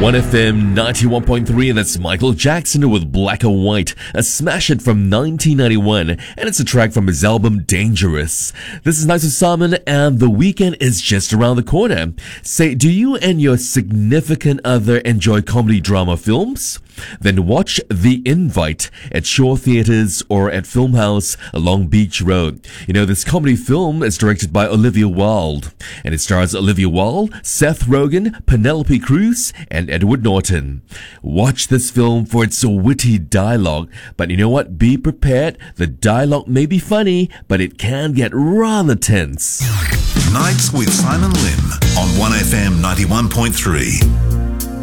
1FM 91.3, and that's Michael Jackson with Black or White, a smash hit from 1991, and it's a track from his album Dangerous. This is Nice with Simon, and the weekend is just around the corner. Say, do you and your significant other enjoy comedy drama films? Then watch The Invite at Shaw Theatres or at Filmhouse along Beach Road. You know, this comedy film is directed by Olivia Wilde, and it stars Olivia Wilde, Seth Rogen, Penelope Cruz, and Edward Norton. Watch this film for its witty dialogue, but you know what? Be prepared. The dialogue may be funny, but it can get rather tense. Nights with Simon Lim on 1FM 91.3.